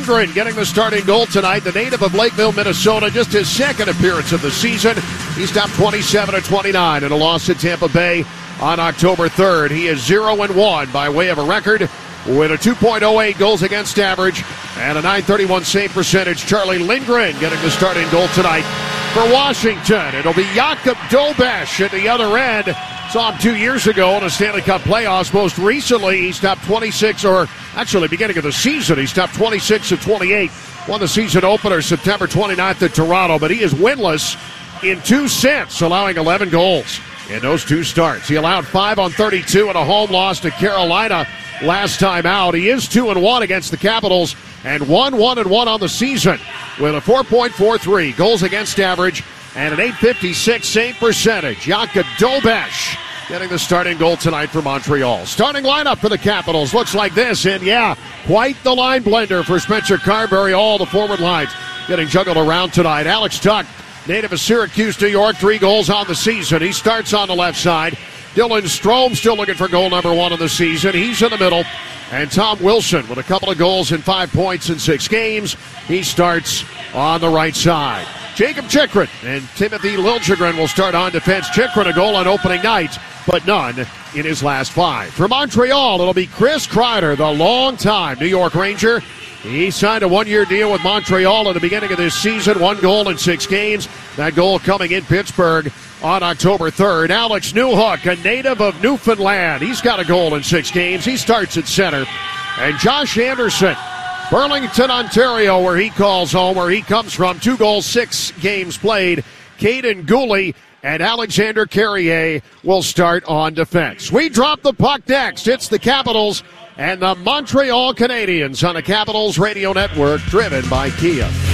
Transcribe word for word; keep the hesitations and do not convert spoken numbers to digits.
Lindgren getting the starting goal tonight. The native of Lakeville, Minnesota, just his second appearance of the season. He's topped twenty-seven of twenty-nine in a loss at Tampa Bay on October third. He is zero and one by way of a record with a two point oh eight goals against average and a nine thirty-one save percentage. Charlie Lindgren getting the starting goal tonight for Washington. It'll be Jakub Dobeš at the other end. Saw him two years ago in the Stanley Cup playoffs. Most recently, he's topped twenty-six, or actually beginning of the season, he's topped twenty-six of twenty-eight. Won the season opener September twenty-ninth at Toronto, but he is winless in two sets, allowing eleven goals in those two starts. He allowed five on thirty-two in a home loss to Carolina last time out. He is two and one against the Capitals and one one and one on the season with a four point four three goals against average and an eight fifty-six save percentage. Jakub Dobeš getting the starting goal tonight for Montreal. Starting lineup for the Capitals looks like this, and yeah, quite the line blender for Spencer Carberry. All the forward lines getting juggled around tonight. Alex Tuch, native of Syracuse, New York, three goals on the season. He starts on the left side. Dylan Strome still looking for goal number one of the season. He's in the middle. And Tom Wilson with a couple of goals and five points in six games. He starts on the right side. Jacob Chychrun and Timothy Liljegren will start on defense. Chychrun a goal on opening night, but none in his last five. For Montreal, it'll be Chris Kreider, the longtime New York Ranger. He signed a one-year deal with Montreal at the beginning of this season. One goal in six games. That goal coming in Pittsburgh on October third. Alex Newhook, a native of Newfoundland. He's got a goal in six games. He starts at center. And Josh Anderson, Burlington, Ontario, where he calls home, where he comes from. Two goals, six games played. Caden Gooley and Alexander Carrier will start on defense. We drop the puck next. It's the Capitals and the Montreal Canadiens on the Capitals Radio Network, driven by Kia.